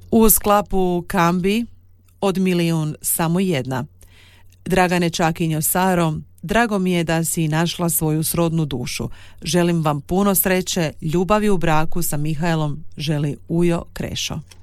U sklapu Kambi od milijun samo jedna. Dragane Čakinjo Saro, drago mi je da si našla svoju srodnu dušu. Želim vam puno sreće, ljubavi u braku sa Mihaelom, želi Ujo Krešo.